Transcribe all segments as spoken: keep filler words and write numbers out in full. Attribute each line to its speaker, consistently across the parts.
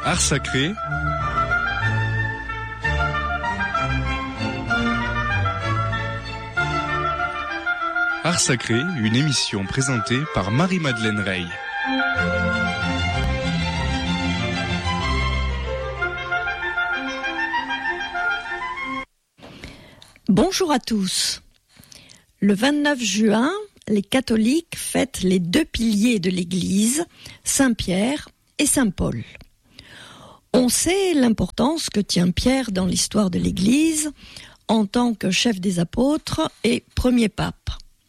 Speaker 1: Art sacré. Art sacré, une émission présentée par Marie-Madeleine Rey.
Speaker 2: Bonjour à tous. Le vingt-neuf juin, les catholiques fêtent les deux piliers de l'Église, Saint-Pierre et Saint-Paul. On sait l'importance que tient Pierre dans l'histoire de l'Église en tant que chef des apôtres et premier pape.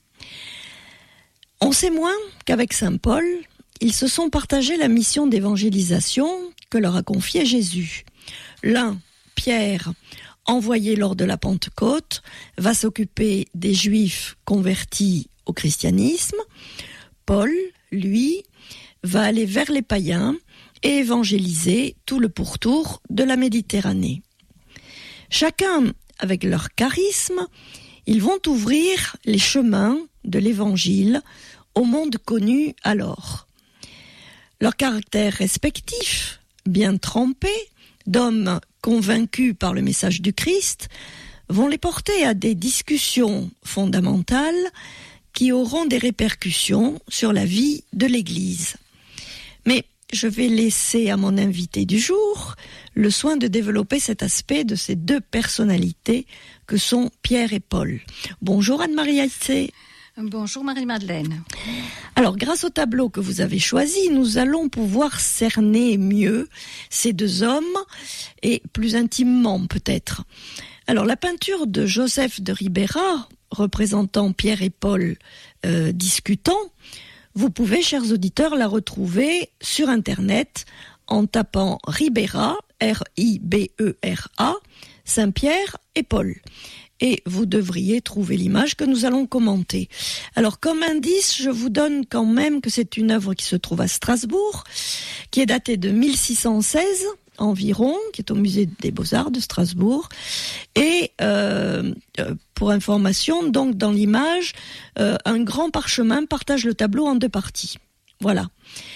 Speaker 2: On sait moins qu'avec Saint-Paul, ils se sont partagés la mission d'évangélisation que leur a confiée Jésus. L'un, Pierre, envoyé lors de la Pentecôte, va s'occuper des Juifs convertis au christianisme. Paul, lui, va aller vers les païens et évangéliser tout le pourtour de la Méditerranée. Chacun avec leur charisme, ils vont ouvrir les chemins de l'Évangile au monde connu alors. Leur caractère respectif, bien trempés, d'hommes convaincus par le message du Christ, vont les porter à des discussions fondamentales qui auront des répercussions sur la vie de l'Église. Mais je vais laisser à mon invité du jour le soin de développer cet aspect de ces deux personnalités que sont Pierre et Paul. Bonjour Anne-Marie Aïssé.
Speaker 3: Bonjour Marie-Madeleine.
Speaker 2: Alors, grâce au tableau que vous avez choisi, nous allons pouvoir cerner mieux ces deux hommes et plus intimement peut-être. Alors, la peinture de Joseph de Ribera, représentant Pierre et Paul euh, discutant, vous pouvez, chers auditeurs, la retrouver sur Internet en tapant Ribera, R I B E R A, Saint-Pierre et Paul. Et vous devriez trouver l'image que nous allons commenter. Alors, comme indice, je vous donne quand même que c'est une œuvre qui se trouve à Strasbourg, qui est datée de mille six cent seize environ, qui est au musée des Beaux-Arts de Strasbourg. Et euh, pour information, donc dans l'image, euh, un grand parchemin partage le tableau en deux parties. Voilà.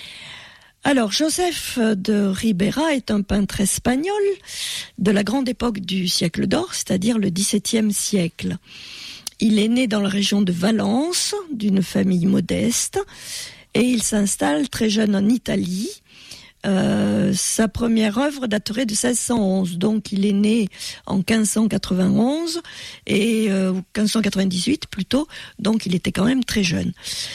Speaker 2: Alors, Joseph de Ribera est un peintre espagnol de la grande époque du siècle d'or, c'est-à-dire le dix-septième siècle. Il est né dans la région de Valence, d'une famille modeste, et il s'installe très jeune en Italie. Euh, sa première œuvre daterait de seize cent onze, donc il est né en quinze cent quatre-vingt-onze et euh, quinze cent quatre-vingt-dix-huit plutôt, donc il était quand même très jeune.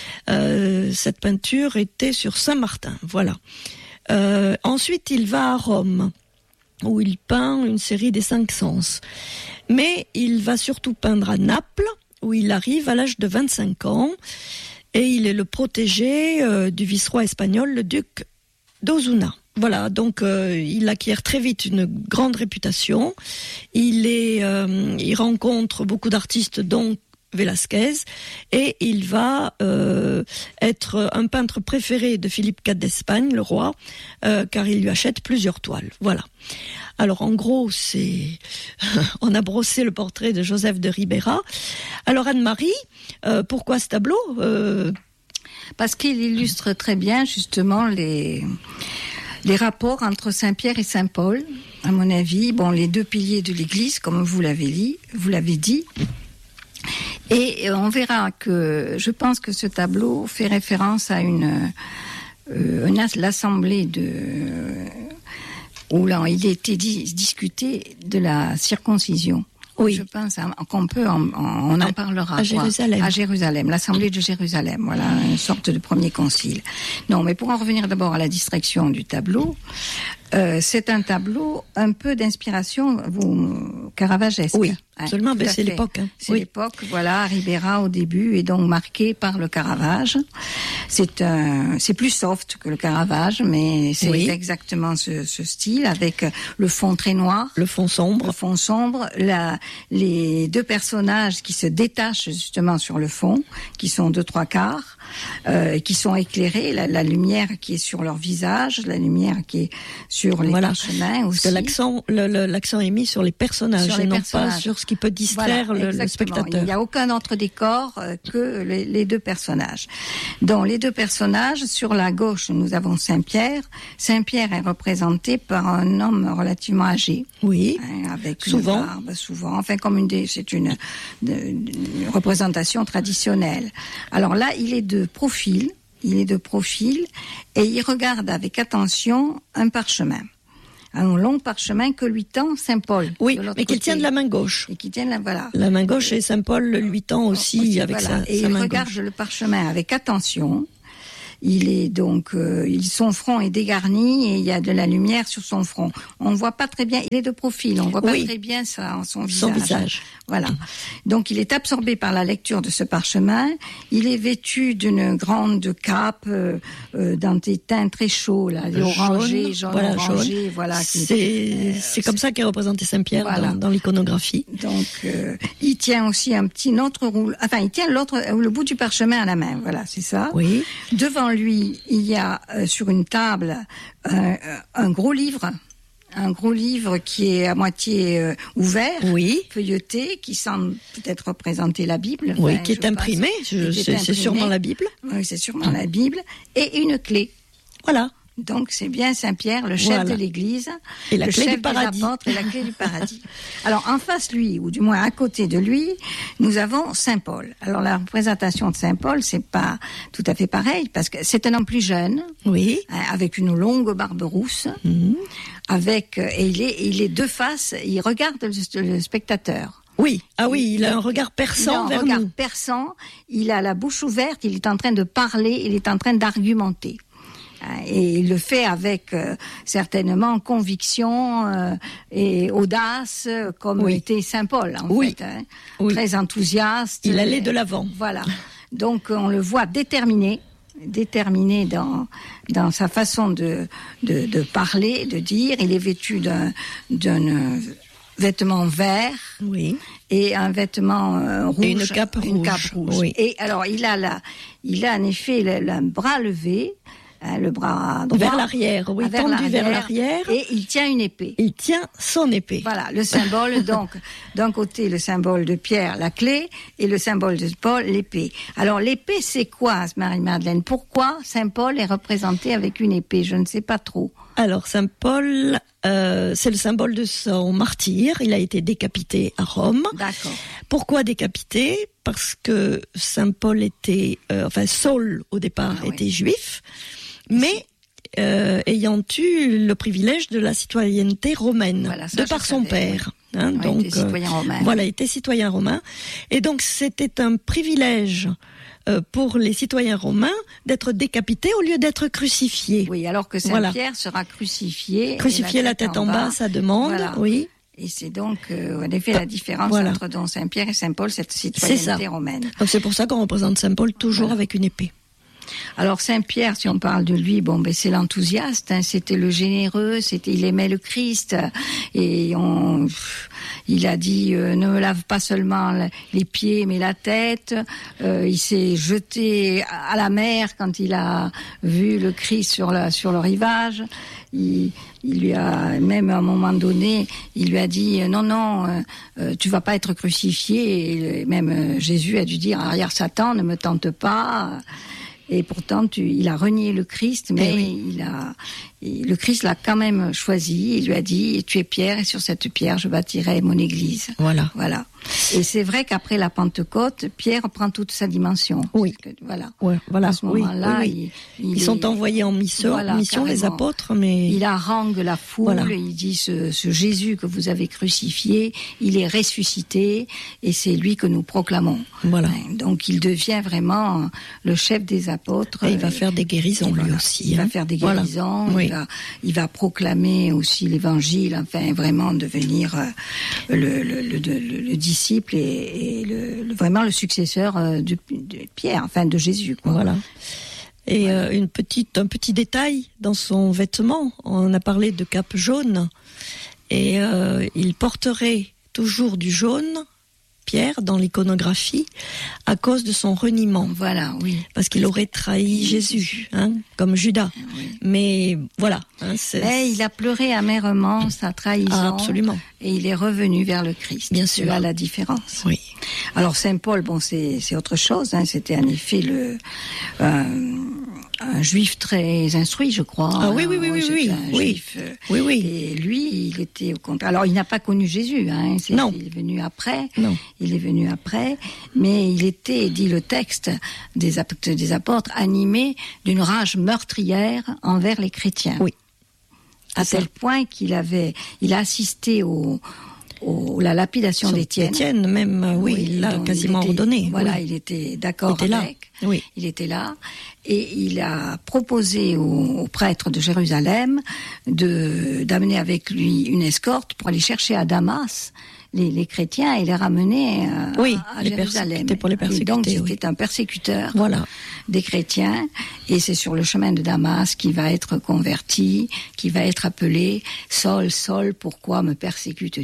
Speaker 2: Euh, cette peinture était sur Saint-Martin, voilà. Euh, ensuite, il va à Rome, où il peint une série des cinq sens. Mais il va surtout peindre à Naples, où il arrive à l'âge de vingt-cinq ans, et il est le protégé euh, du vice-roi espagnol, le duc d'Osuna. Voilà, donc euh, il acquiert très vite une grande réputation. Il est, euh, il rencontre beaucoup d'artistes, dont Velázquez, et il va euh, être un peintre préféré de Philippe quatre d'Espagne, le roi, euh, car il lui achète plusieurs toiles. Voilà. Alors en gros, c'est on a brossé le portrait de Joseph de Ribera. Alors Anne-Marie, euh, pourquoi ce tableau euh,
Speaker 3: Parce qu'il illustre très bien justement les les rapports entre Saint-Pierre et Saint-Paul. À mon avis, bon, les deux piliers de l'Église, comme vous l'avez dit, vous l'avez dit. Et on verra que je pense que ce tableau fait référence à une, euh, une l'assemblée de où là il était di- discuté de la circoncision. Oui. Je pense qu'on peut, en, on en parlera.
Speaker 2: À Jérusalem.
Speaker 3: Quoi. À Jérusalem, l'Assemblée de Jérusalem, voilà, une sorte de premier concile. Non, mais pour en revenir d'abord à la distraction du tableau, euh, c'est un tableau un peu d'inspiration vous, caravagesque.
Speaker 2: Oui, absolument, hein, ben c'est fait. l'époque. Hein.
Speaker 3: C'est
Speaker 2: oui.
Speaker 3: l'époque, voilà, Ribera au début est donc marqué par le Caravage. C'est un, c'est plus soft que le Caravage, mais c'est oui. exactement ce, ce style, avec le fond très noir.
Speaker 2: Le fond sombre.
Speaker 3: Le fond sombre, la, les deux personnages qui se détachent justement sur le fond, qui sont deux trois quarts. euh, qui sont éclairés, la, la lumière qui est sur leur visage, la lumière qui est sur les
Speaker 2: voilà.
Speaker 3: parchemins aussi.
Speaker 2: Parce que l'accent, le, le, l'accent est mis sur les personnages
Speaker 3: sur les
Speaker 2: et non
Speaker 3: personnages.
Speaker 2: pas sur ce qui peut distraire
Speaker 3: voilà,
Speaker 2: le, le spectateur.
Speaker 3: Il n'y a aucun autre décor euh, que les, les deux personnages. Donc les deux personnages, sur la gauche, nous avons Saint-Pierre. Saint-Pierre est représenté par un homme relativement âgé.
Speaker 2: Oui.
Speaker 3: Hein, avec
Speaker 2: souvent.
Speaker 3: Une barbe, souvent. Enfin, comme une des, c'est une, une, une représentation traditionnelle. Alors là, il est de profil. Il est de profil et il regarde avec attention un parchemin. Un long parchemin que lui tend Saint Paul.
Speaker 2: Oui, mais qu'il tient de la main gauche.
Speaker 3: Et qu'il tient la, voilà.
Speaker 2: La main gauche et Saint Paul lui tend aussi, aussi avec
Speaker 3: voilà.
Speaker 2: sa,
Speaker 3: et
Speaker 2: sa main
Speaker 3: il regarde
Speaker 2: gauche.
Speaker 3: le parchemin avec attention. Il est donc, euh, il, son front est dégarni et il y a de la lumière sur son front. On voit pas très bien, il est de profil, on voit pas
Speaker 2: oui.
Speaker 3: très bien ça, son visage.
Speaker 2: Son visage.
Speaker 3: Voilà. Donc il est absorbé par la lecture de ce parchemin. Il est vêtu d'une grande cape euh, euh, dans des teints très chauds, là, les orangés, jaune,
Speaker 2: voilà,
Speaker 3: orangé,
Speaker 2: jaune.
Speaker 3: voilà. Qui,
Speaker 2: c'est euh, c'est comme ça qu'est représenté Saint-Pierre voilà. dans, dans l'iconographie.
Speaker 3: Donc euh, il tient aussi un petit autre roule, enfin il tient l'autre le bout du parchemin à la main. Voilà, c'est ça.
Speaker 2: Oui.
Speaker 3: Devant lui, il y a euh, sur une table euh, un gros livre, un gros livre qui est à moitié euh, ouvert,
Speaker 2: oui.
Speaker 3: feuilleté, qui semble peut-être représenter la Bible.
Speaker 2: Oui,
Speaker 3: enfin,
Speaker 2: qui est imprimé, je,
Speaker 3: qui est
Speaker 2: c'est,
Speaker 3: imprimé.
Speaker 2: c'est sûrement la Bible.
Speaker 3: Oui, c'est sûrement la Bible. Et une clé.
Speaker 2: Voilà.
Speaker 3: Donc c'est bien Saint-Pierre, le chef
Speaker 2: voilà.
Speaker 3: de l'Église,
Speaker 2: et la
Speaker 3: le
Speaker 2: clé
Speaker 3: chef
Speaker 2: du paradis.
Speaker 3: des apôtres et la clé du paradis. Alors en face lui, ou du moins à côté de lui, nous avons Saint Paul. Alors la représentation de Saint Paul, c'est pas tout à fait pareil parce que c'est un homme plus jeune,
Speaker 2: oui,
Speaker 3: hein, avec une longue barbe rousse,
Speaker 2: mmh.
Speaker 3: avec et il est il est deux faces, il regarde le, le spectateur.
Speaker 2: Oui, ah oui, il, il a un regard perçant
Speaker 3: il a un
Speaker 2: vers
Speaker 3: regard
Speaker 2: nous.
Speaker 3: perçant, il a la bouche ouverte, il est en train de parler, il est en train d'argumenter. Et il le fait avec euh, certainement conviction euh, et audace, comme
Speaker 2: oui.
Speaker 3: était Saint Paul, en
Speaker 2: oui.
Speaker 3: fait. Hein.
Speaker 2: Oui.
Speaker 3: Très enthousiaste.
Speaker 2: Il allait de l'avant.
Speaker 3: Voilà. Donc on le voit déterminé, déterminé dans dans sa façon de de, de parler, de dire. Il est vêtu d'un d'un vêtement vert.
Speaker 2: Oui.
Speaker 3: Et un vêtement euh, rouge.
Speaker 2: Et une cape rouge.
Speaker 3: Une cape rouge.
Speaker 2: Oui.
Speaker 3: Et alors il a la, il a en effet le, le bras levé. Le bras droit,
Speaker 2: vers l'arrière, oui,
Speaker 3: vers
Speaker 2: tendu
Speaker 3: l'arrière,
Speaker 2: vers l'arrière.
Speaker 3: Et il tient une épée.
Speaker 2: Il tient son épée.
Speaker 3: Voilà, le symbole, donc, d'un côté, le symbole de Pierre, la clé, et le symbole de Paul, l'épée. Alors, l'épée, c'est quoi, Marie-Madeleine? Pourquoi Saint Paul est représenté avec une épée? Je ne sais pas trop.
Speaker 2: Alors, Saint Paul, euh, c'est le symbole de son martyr. Il a été décapité à Rome.
Speaker 3: D'accord.
Speaker 2: Pourquoi décapité? Parce que Saint Paul était, euh, enfin, Saul, au départ, ah, était oui. juif. Mais euh, ayant eu le privilège de la citoyenneté romaine,
Speaker 3: voilà, ça,
Speaker 2: de par son
Speaker 3: savais,
Speaker 2: père.
Speaker 3: Oui.
Speaker 2: Hein,
Speaker 3: ouais,
Speaker 2: donc,
Speaker 3: était citoyen romain.
Speaker 2: Euh, voilà, était citoyen romain. Et donc, c'était un privilège euh, pour les citoyens romains d'être décapités au lieu d'être crucifiés.
Speaker 3: Oui, alors que Saint-Pierre voilà. sera crucifié.
Speaker 2: Crucifié la tête, la tête en bas, bas ça demande, voilà. oui.
Speaker 3: Et c'est donc, euh, en effet, la différence voilà. entre donc Saint-Pierre et Saint-Paul, cette citoyenneté romaine.
Speaker 2: Donc, c'est pour ça qu'on représente Saint-Paul toujours voilà. avec une épée.
Speaker 3: Alors Saint-Pierre, si on parle de lui, bon, ben c'est l'enthousiaste. Hein, c'était le généreux. C'était, il aimait le Christ. Et on, il a dit, euh, ne me lave pas seulement les pieds, mais la tête. Euh, il s'est jeté à la mer quand il a vu le Christ sur la sur le rivage. Il, il lui a même à un moment donné, il lui a dit non non, euh, tu vas pas être crucifié. Et même euh, Jésus a dû dire arrière Satan, ne me tente pas. Et pourtant, tu, il a renié le Christ, mais oui. il a, le Christ l'a quand même choisi. Il lui a dit, tu es Pierre, et sur cette pierre, je bâtirai mon église.
Speaker 2: Voilà.
Speaker 3: Voilà. Et c'est vrai qu'après la Pentecôte, Pierre prend toute sa dimension.
Speaker 2: Oui.
Speaker 3: Que, voilà.
Speaker 2: Ouais, voilà.
Speaker 3: À ce moment-là,
Speaker 2: oui, oui, oui.
Speaker 3: il, il
Speaker 2: ils
Speaker 3: est,
Speaker 2: sont envoyés en mission,
Speaker 3: voilà,
Speaker 2: mission les apôtres, mais
Speaker 3: il harangue la foule. Voilà. Il dit ce, ce Jésus que vous avez crucifié, il est ressuscité, et c'est lui que nous proclamons.
Speaker 2: Voilà.
Speaker 3: Donc il devient vraiment le chef des apôtres.
Speaker 2: Et il va faire des guérisons lui
Speaker 3: voilà.
Speaker 2: aussi.
Speaker 3: Il
Speaker 2: hein.
Speaker 3: va faire des guérisons.
Speaker 2: Voilà.
Speaker 3: Il,
Speaker 2: oui.
Speaker 3: va, il va proclamer aussi l'Évangile. Enfin, vraiment devenir euh, le, le, le, le, le disciple et et le, le, vraiment le successeur euh, de, de Pierre, enfin de Jésus. Quoi.
Speaker 2: Voilà. Et voilà. euh, une petite, un petit détail dans son vêtement, on a parlé de cape jaune, et euh, il porterait toujours du jaune, Pierre dans l'iconographie à cause de son reniement.
Speaker 3: Voilà, oui.
Speaker 2: Parce qu'il aurait trahi Jésus, hein, comme Judas. Oui. Mais voilà. Hein, c'est...
Speaker 3: Mais il a pleuré amèrement sa trahison.
Speaker 2: Ah, absolument.
Speaker 3: Et il est revenu vers le Christ.
Speaker 2: Bien sûr.
Speaker 3: Là, la différence.
Speaker 2: Oui.
Speaker 3: Alors Saint Paul, bon, c'est, c'est autre chose. Hein. C'était en effet le euh, un juif très instruit, je crois.
Speaker 2: Ah oui, oui, oui, oui, oui.
Speaker 3: Un
Speaker 2: oui.
Speaker 3: Juif, euh,
Speaker 2: oui, oui.
Speaker 3: Et lui, il était au contraire. Alors, il n'a pas connu Jésus. Hein. C'est,
Speaker 2: non.
Speaker 3: Il est venu après.
Speaker 2: Non.
Speaker 3: Il est venu après. Mais il était, dit le texte des, des apôtres, animé d'une rage meurtrière envers les chrétiens.
Speaker 2: Oui.
Speaker 3: À tel point qu'il avait, il a assisté au, au la lapidation d'Étienne.
Speaker 2: Étienne, même, euh, oui, oui, il l'a quasiment
Speaker 3: il était,
Speaker 2: ordonné.
Speaker 3: Voilà,
Speaker 2: oui.
Speaker 3: il était d'accord
Speaker 2: il était
Speaker 3: avec.
Speaker 2: Là. Oui.
Speaker 3: Il était là. Et il a proposé aux, aux prêtres de Jérusalem de, d'amener avec lui une escorte pour aller chercher à Damas les, les chrétiens et les ramener à,
Speaker 2: oui,
Speaker 3: à
Speaker 2: les
Speaker 3: Jérusalem.
Speaker 2: C'était pour les persécuter.
Speaker 3: Et donc, c'était
Speaker 2: oui.
Speaker 3: un persécuteur.
Speaker 2: Voilà.
Speaker 3: Des chrétiens, et c'est sur le chemin de Damas qu'il va être converti, qui va être appelé « Saul, Saul, pourquoi me persécutes-tu »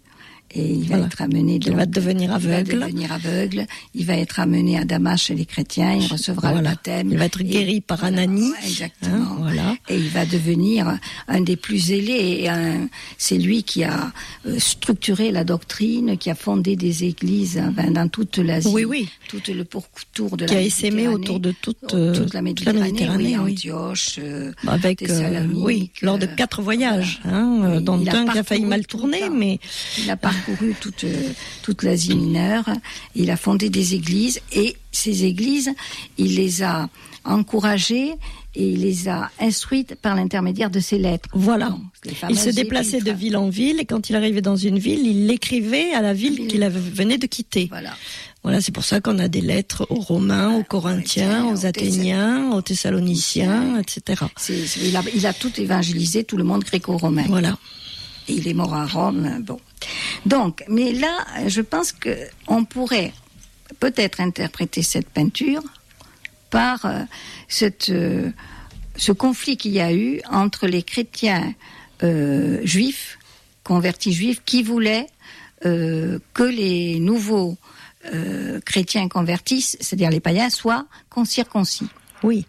Speaker 3: Et il va voilà. être amené...
Speaker 2: Il va devenir aveugle.
Speaker 3: Il va devenir aveugle, il va être amené à Damas chez les chrétiens, il recevra
Speaker 2: voilà.
Speaker 3: le baptême.
Speaker 2: Il va être guéri
Speaker 3: et,
Speaker 2: par
Speaker 3: voilà,
Speaker 2: Ananie.
Speaker 3: Exactement.
Speaker 2: Hein, voilà.
Speaker 3: Et il va devenir un des plus zélés. Et un, c'est lui qui a structuré la doctrine, qui a fondé des églises ben, dans toute l'Asie.
Speaker 2: Oui, oui.
Speaker 3: Tout le pourtour de
Speaker 2: qui
Speaker 3: la
Speaker 2: Méditerranée. Qui a essaimé autour de toute,
Speaker 3: euh, toute la Méditerranée. La Méditerranée oui,
Speaker 2: oui.
Speaker 3: Antioche, euh,
Speaker 2: avec euh, oui, lors de quatre voyages, voilà. hein, oui, dont un qui a failli mal tourner, mais
Speaker 3: il a parcouru toute toute l'Asie mineure. Il a fondé des églises et ces églises, il les a encouragées et il les a instruites par l'intermédiaire de ses lettres.
Speaker 2: Voilà. Donc, il se déplaçait de ville en ville et quand il arrivait dans une ville, il l'écrivait à la ville qu'il venait de quitter.
Speaker 3: Voilà.
Speaker 2: Voilà, c'est pour ça qu'on a des lettres aux Romains, aux Corinthiens, aux Athéniens, aux Thessaloniciens, et cetera.
Speaker 3: C'est, c'est, il, a, il a tout évangélisé, tout le monde gréco-romain.
Speaker 2: Voilà.
Speaker 3: Et il est mort à Rome. Bon. Donc, mais là, je pense que on pourrait peut-être interpréter cette peinture par euh, cette, euh, ce conflit qu'il y a eu entre les chrétiens euh, juifs, convertis juifs, qui voulaient euh, que les nouveaux euh, chrétiens convertis, c'est-à-dire les païens, soient circoncis.
Speaker 2: Oui.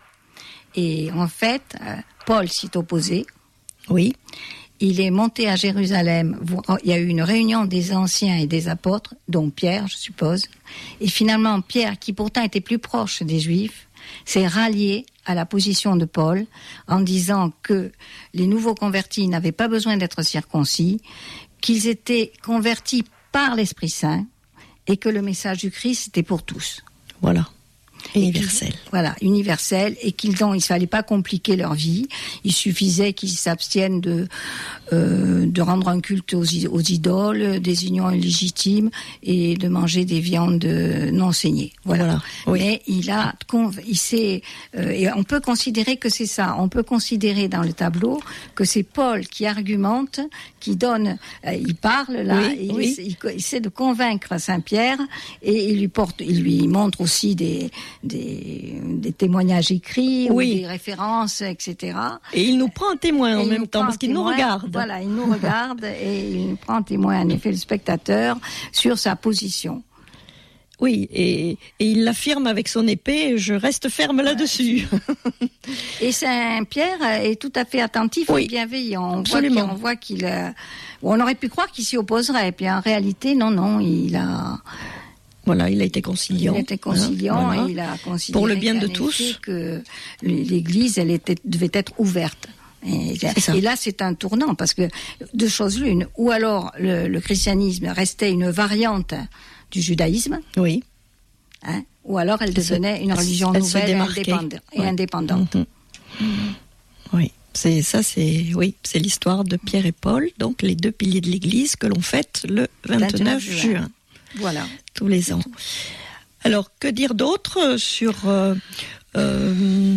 Speaker 3: Et en fait, euh, Paul s'y est opposé.
Speaker 2: Oui.
Speaker 3: Il est monté à Jérusalem. Il y a eu une réunion des anciens et des apôtres, dont Pierre, je suppose. Et finalement, Pierre, qui pourtant était plus proche des Juifs, s'est rallié à la position de Paul en disant que les nouveaux convertis n'avaient pas besoin d'être circoncis, qu'ils étaient convertis par l'Esprit Saint et que le message du Christ était pour tous.
Speaker 2: Voilà. Universel.
Speaker 3: Voilà, universel, et qu'il ne il fallait pas compliquer leur vie. Il suffisait qu'ils s'abstiennent de euh, de rendre un culte aux, aux idoles, des unions illégitimes et de manger des viandes non saignées. Voilà. voilà. Oui. Mais il a, il s'est, euh, et on peut considérer que c'est ça. On peut considérer dans le tableau que c'est Paul qui argumente, qui donne, euh, il parle là,
Speaker 2: oui,
Speaker 3: et
Speaker 2: oui.
Speaker 3: Il, il, il essaie de convaincre Saint-Pierre et il lui porte, il lui montre aussi des Des, des témoignages écrits, oui. ou des références, et cetera.
Speaker 2: Et il nous prend en témoin en
Speaker 3: et
Speaker 2: même temps, parce qu'il
Speaker 3: témoin,
Speaker 2: nous regarde.
Speaker 3: Voilà, il nous regarde et il prend en témoin, en effet, le spectateur sur sa position.
Speaker 2: Oui, et, et il l'affirme avec son épée, je reste ferme là-dessus.
Speaker 3: Et Saint-Pierre est tout à fait attentif oui, et bienveillant. On
Speaker 2: absolument.
Speaker 3: Voit on voit qu'il... A, on aurait pu croire qu'il s'y opposerait, et puis en réalité, non, non, il a...
Speaker 2: Voilà, il a été conciliant.
Speaker 3: Il a été conciliant
Speaker 2: voilà.
Speaker 3: et il a considéré
Speaker 2: pour le bien de tous
Speaker 3: que l'Église, elle était, devait être ouverte. Et, et là, c'est un tournant parce que deux choses l'une. Ou alors le, le christianisme restait une variante du judaïsme.
Speaker 2: Oui.
Speaker 3: Hein, ou alors elle devenait une religion
Speaker 2: elle
Speaker 3: nouvelle et indépendante. Et
Speaker 2: ouais.
Speaker 3: indépendante.
Speaker 2: Mm-hmm. Mm-hmm. Oui. C'est ça, c'est oui, c'est l'histoire de Pierre et Paul, donc les deux piliers de l'Église que l'on fête le vingt-neuf juin.
Speaker 3: Voilà.
Speaker 2: Tous les ans. Alors, que dire d'autre sur... Euh, euh,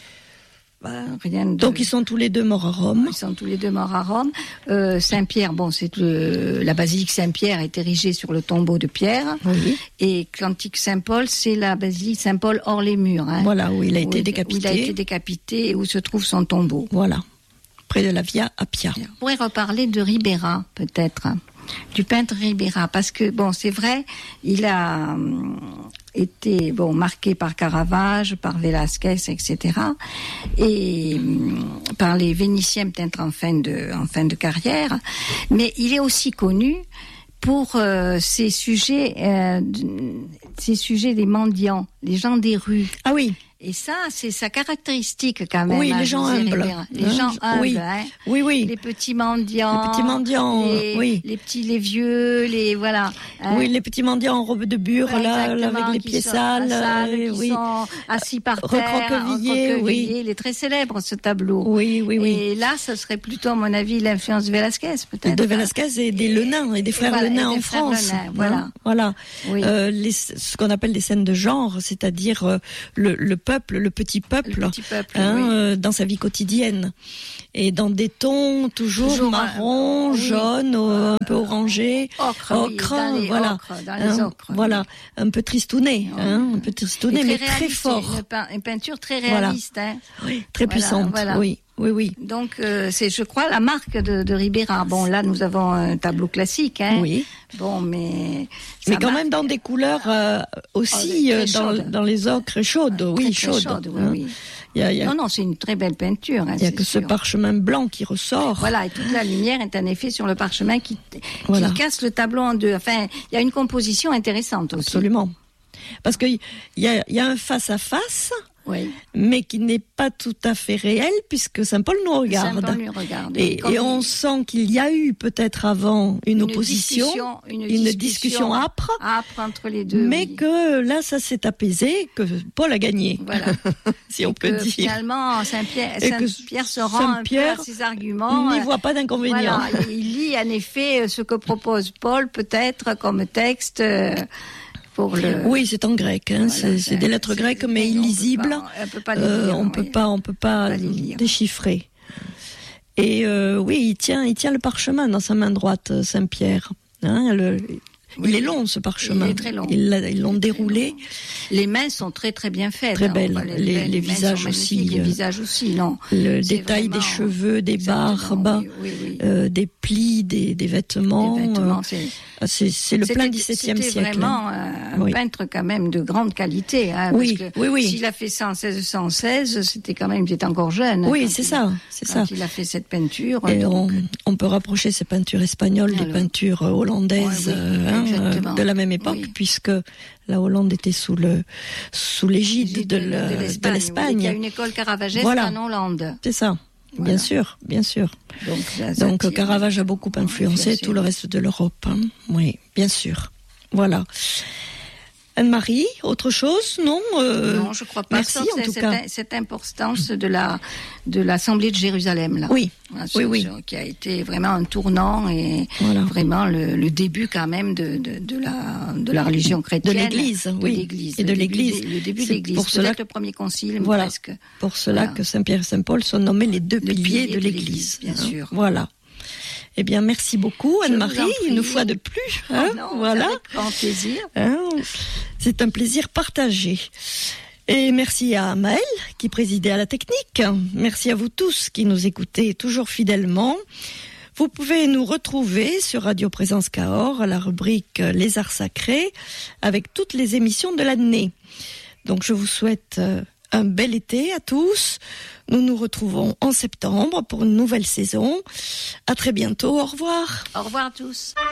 Speaker 3: bah, rien de...
Speaker 2: Donc, ils sont tous les deux morts à Rome.
Speaker 3: Ils sont tous les deux morts à Rome. Euh, Saint-Pierre, bon, c'est le, la basilique Saint-Pierre est érigée sur le tombeau de Pierre.
Speaker 2: Oui.
Speaker 3: Et l'antique Saint-Paul, c'est la basilique Saint-Paul hors les murs. Hein,
Speaker 2: voilà, où il a été
Speaker 3: où
Speaker 2: décapité.
Speaker 3: Où il a été décapité et où se trouve son tombeau.
Speaker 2: Voilà. Près de la Via Appia.
Speaker 3: On pourrait reparler de Ribera, peut-être. du peintre Ribera, parce que bon, c'est vrai, il a hum, été bon marqué par Caravage, par Velázquez, et cetera, et hum, par les Vénitiens peut-être en fin de en fin de carrière, mais il est aussi connu pour euh, ces sujets, euh, ces sujets des mendiants, les gens des rues.
Speaker 2: Ah oui.
Speaker 3: Et ça, c'est sa caractéristique quand même.
Speaker 2: Oui,
Speaker 3: hein,
Speaker 2: les gens humbles.
Speaker 3: Les gens humbles,
Speaker 2: oui.
Speaker 3: hein.
Speaker 2: Oui, oui.
Speaker 3: Les petits mendiants.
Speaker 2: Les petits mendiants,
Speaker 3: les,
Speaker 2: oui.
Speaker 3: Les petits, les vieux, les voilà.
Speaker 2: Hein. Oui, les petits mendiants en robe de bure,
Speaker 3: ouais,
Speaker 2: là, là, avec les pieds
Speaker 3: sont,
Speaker 2: sales,
Speaker 3: sales
Speaker 2: euh,
Speaker 3: qui
Speaker 2: oui.
Speaker 3: sont assis par terre,
Speaker 2: recroquevillés, oui.
Speaker 3: Il est très célèbre ce tableau.
Speaker 2: Oui, oui, oui.
Speaker 3: Et là, ce serait plutôt, à mon avis, l'influence de Velázquez, peut-être.
Speaker 2: De Velázquez et des Lenains et des frères
Speaker 3: voilà,
Speaker 2: Lenains
Speaker 3: en
Speaker 2: France.
Speaker 3: Lenain, voilà.
Speaker 2: Hein, voilà.
Speaker 3: Oui.
Speaker 2: Euh, les, ce qu'on appelle des scènes de genre, c'est-à-dire euh, le, le peuple, le petit peuple.
Speaker 3: Le petit peuple,
Speaker 2: hein,
Speaker 3: oui.
Speaker 2: euh, dans sa vie quotidienne. Et dans des tons toujours, toujours marron, euh, jaune, oui. euh, un peu orangé,
Speaker 3: ocre,
Speaker 2: ocre,
Speaker 3: oui, dans les
Speaker 2: voilà.
Speaker 3: Ocre, dans les
Speaker 2: hein,
Speaker 3: ocres,
Speaker 2: voilà, un peu tristouné,
Speaker 3: oui.
Speaker 2: hein, un peu tristouné,
Speaker 3: très
Speaker 2: mais
Speaker 3: réaliste,
Speaker 2: très fort.
Speaker 3: Une, pein- une peinture très réaliste,
Speaker 2: voilà.
Speaker 3: hein.
Speaker 2: Oui, très
Speaker 3: voilà,
Speaker 2: puissante,
Speaker 3: voilà.
Speaker 2: oui. Oui, oui.
Speaker 3: Donc, euh, c'est, je crois, la marque de, de Ribera. Bon, là, nous avons un tableau classique, hein.
Speaker 2: Oui.
Speaker 3: Bon, mais.
Speaker 2: Mais quand
Speaker 3: marque...
Speaker 2: même dans des couleurs euh, aussi,
Speaker 3: oh,
Speaker 2: euh, dans, dans les ocres chaudes, oui,
Speaker 3: très,
Speaker 2: chaudes.
Speaker 3: Très chaude, oui,
Speaker 2: hein.
Speaker 3: oui.
Speaker 2: Il y a, il y a...
Speaker 3: Non, non, c'est une très belle peinture. Hein,
Speaker 2: il n'y a que
Speaker 3: sûr.
Speaker 2: ce parchemin blanc qui ressort.
Speaker 3: Voilà, et toute la lumière est en effet sur le parchemin qui, qui
Speaker 2: voilà.
Speaker 3: casse le tableau en deux. Enfin, il y a une composition intéressante aussi.
Speaker 2: Absolument. Parce qu'il y a, y a un face-à-face,
Speaker 3: oui.
Speaker 2: mais qui n'est pas tout à fait réel, puisque Saint-Paul nous regarde.
Speaker 3: Saint-Paul nous regarde.
Speaker 2: Et, et on sent qu'il y a eu peut-être avant une, une opposition,
Speaker 3: discussion, une,
Speaker 2: une
Speaker 3: discussion,
Speaker 2: discussion âpre,
Speaker 3: âpre entre les deux.
Speaker 2: Mais
Speaker 3: oui.
Speaker 2: que là, ça s'est apaisé, que Paul a gagné.
Speaker 3: Voilà.
Speaker 2: si on
Speaker 3: et
Speaker 2: peut
Speaker 3: que,
Speaker 2: dire.
Speaker 3: Finalement, Saint-Pierre, Saint-Pierre se rend
Speaker 2: Saint-Pierre
Speaker 3: un peu à ses arguments.
Speaker 2: n'y voit pas d'inconvénient.
Speaker 3: Voilà, il lit en effet ce que propose Paul, peut-être comme texte. Pour le...
Speaker 2: Oui, c'est en grec, hein. voilà, c'est, c'est des lettres grecques, mais illisibles.
Speaker 3: On peut pas, on peut pas les lire.
Speaker 2: Euh, on peut
Speaker 3: oui.
Speaker 2: pas, on peut pas, pas les déchiffrer. Et euh, oui, il tient, il tient le parchemin dans sa main droite, Saint-Pierre. Hein, le, oui, il est long ce parchemin.
Speaker 3: Il est très long.
Speaker 2: Ils, ils l'ont déroulé.
Speaker 3: Les mains sont très très bien faites.
Speaker 2: Très
Speaker 3: hein.
Speaker 2: belles.
Speaker 3: Les,
Speaker 2: les,
Speaker 3: les,
Speaker 2: les visages aussi.
Speaker 3: Les visages aussi, non.
Speaker 2: Le c'est détail vraiment... des cheveux, des barbes, oui, oui, oui. Euh, des plis, des, des vêtements.
Speaker 3: Des vêtements
Speaker 2: euh,
Speaker 3: c'est...
Speaker 2: C'est, c'est le plein dix-septième siècle.
Speaker 3: C'était vraiment un oui. peintre quand même de grande qualité. Hein,
Speaker 2: oui,
Speaker 3: parce que
Speaker 2: oui, oui.
Speaker 3: S'il a fait ça en seize cent seize, c'était quand même, il était encore jeune.
Speaker 2: Oui, c'est ça,
Speaker 3: a,
Speaker 2: c'est ça.
Speaker 3: Il a fait cette peinture.
Speaker 2: Et
Speaker 3: donc...
Speaker 2: on, on peut rapprocher ces peintures espagnoles Alors, des peintures hollandaises ouais, oui, euh, hein, de la même époque, oui. puisque la Hollande était sous le sous l'égide de, de, de, l'Espagne. De l'Espagne.
Speaker 3: Il y a une école caravageste
Speaker 2: voilà.
Speaker 3: en Hollande.
Speaker 2: C'est ça. Voilà. Bien sûr, bien sûr.
Speaker 3: Donc, ça,
Speaker 2: Donc
Speaker 3: ça
Speaker 2: Caravage a beaucoup influencé tout le reste de l'Europe. Hein. Oui, bien sûr. Voilà. Anne-Marie, autre chose, non euh,
Speaker 3: Non, je crois pas.
Speaker 2: Merci
Speaker 3: Sauf
Speaker 2: en tout
Speaker 3: cette,
Speaker 2: cas.
Speaker 3: Cette importance de la de l'Assemblée de Jérusalem là.
Speaker 2: Oui.
Speaker 3: Voilà,
Speaker 2: oui,
Speaker 3: sur,
Speaker 2: oui.
Speaker 3: Sur, qui a été vraiment un tournant et
Speaker 2: voilà.
Speaker 3: vraiment le, le début quand même de, de, de la de la religion chrétienne.
Speaker 2: De l'Église,
Speaker 3: de
Speaker 2: oui.
Speaker 3: l'Église.
Speaker 2: Et de
Speaker 3: le
Speaker 2: l'Église.
Speaker 3: Début, le début de l'Église. Pour cela, le premier concile,
Speaker 2: voilà.
Speaker 3: presque.
Speaker 2: Pour cela voilà. que Saint-Pierre et Saint-Paul sont nommés les deux
Speaker 3: le
Speaker 2: piliers
Speaker 3: pilier
Speaker 2: de,
Speaker 3: de
Speaker 2: l'Église.
Speaker 3: Bien
Speaker 2: hein.
Speaker 3: sûr.
Speaker 2: Voilà. Eh bien, merci beaucoup, Anne-Marie, une fois de plus. Hein,
Speaker 3: oh non,
Speaker 2: voilà.
Speaker 3: Avec grand plaisir.
Speaker 2: Hein, c'est un plaisir partagé. Et merci à Maëlle qui présidait à la technique. Merci à vous tous qui nous écoutez toujours fidèlement. Vous pouvez nous retrouver sur Radio Présence Cahors à la rubrique Les Arts Sacrés avec toutes les émissions de l'année. Donc, je vous souhaite un bel été à tous. Nous nous retrouvons en septembre pour une nouvelle saison. À très bientôt. Au revoir.
Speaker 3: Au revoir à tous.